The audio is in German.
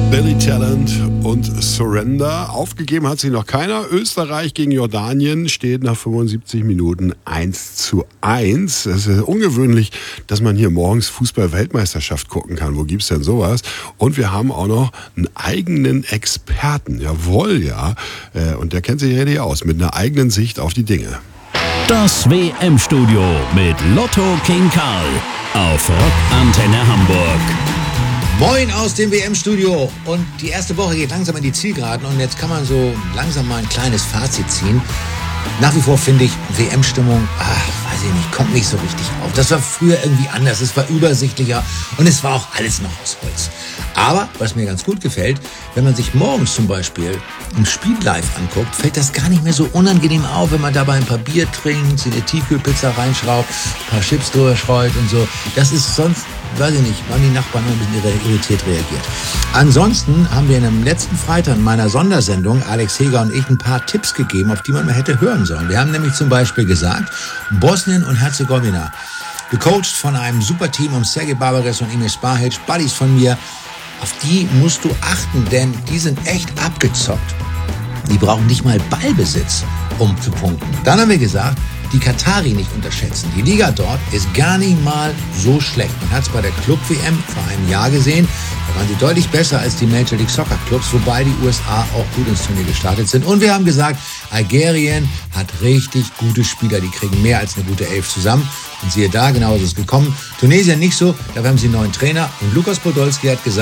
Billy Talent und Surrender. Aufgegeben hat sie noch keiner. Österreich gegen Jordanien steht nach 75 Minuten 1:1. Es ist ungewöhnlich, dass man hier morgens Fußball-Weltmeisterschaft gucken kann. Wo gibt's denn sowas? Und wir haben auch noch einen eigenen Experten. Jawohl, ja. Und der kennt sich richtig aus. Mit einer eigenen Sicht auf die Dinge. Das WM-Studio mit Lotto King Karl auf Rockantenne Hamburg. Moin aus dem WM-Studio. Und die erste Woche geht langsam in die Zielgeraden und jetzt kann man so langsam mal ein kleines Fazit ziehen. Nach wie vor finde ich WM-Stimmung, weiß ich nicht, kommt nicht so richtig auf. Das war früher irgendwie anders, es war übersichtlicher und es war auch alles noch aus Holz. Aber, was mir ganz gut gefällt, wenn man sich morgens zum Beispiel ein Spiel live anguckt, fällt das gar nicht mehr so unangenehm auf, wenn man dabei ein paar Bier trinkt, sich eine Tiefkühlpizza reinschraubt, ein paar Chips drüber streut und so. Das ist sonst, weiß ich nicht, waren die Nachbarn noch ein bisschen irritiert reagiert. Ansonsten haben wir in dem letzten Freitag in meiner Sondersendung, Alex Heger und ich, ein paar Tipps gegeben, auf die man mal hätte hören sollen. Wir haben nämlich zum Beispiel gesagt, Bosnien und Herzegowina, gecoacht von einem super Team um Sergej Barbares und Emir Spahic, Buddies von mir, auf die musst du achten, denn die sind echt abgezockt. Die brauchen nicht mal Ballbesitz, um zu punkten. Dann haben wir gesagt, die Katari nicht unterschätzen. Die Liga dort ist gar nicht mal so schlecht. Man hat es bei der Club-WM vor einem Jahr gesehen. Da waren sie deutlich besser als die Major League Soccer Clubs, wobei die USA auch gut ins Turnier gestartet sind. Und wir haben gesagt, Algerien hat richtig gute Spieler. Die kriegen mehr als eine gute Elf zusammen. Und siehe da, genau ist es gekommen. Tunesien nicht so, da haben sie einen neuen Trainer. Und Lukas Podolski hat gesagt,